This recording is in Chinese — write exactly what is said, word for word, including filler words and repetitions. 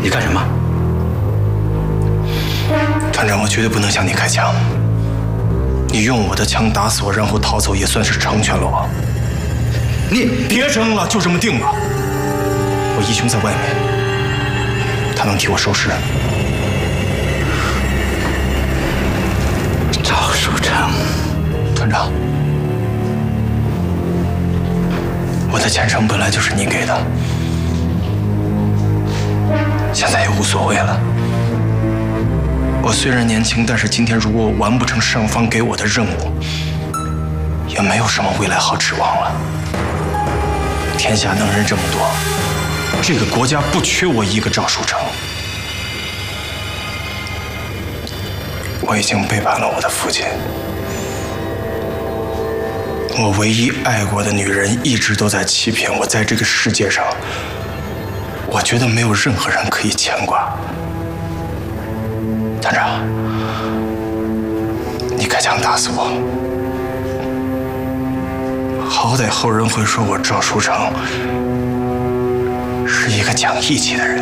你干什么？ 团长，我绝对不能向你开枪。你用我的枪打死我，然后逃走，也算是成全了我。 你别争了，就这么定了。我义兄在外面，他能替我收尸。 赵书成， 团长，我的前程本来就是你给的，现在也无所谓了。我虽然年轻，但是今天如果我完不成上方给我的任务，也没有什么未来好指望了。天下能人这么多，这个国家不缺我一个赵书成。我已经背叛了我的父亲，我唯一爱过的女人一直都在欺骗我，在这个世界上，我觉得没有任何人可以牵挂。团长，你开枪打死我，好歹后人会说我赵书成是一个讲义气的人。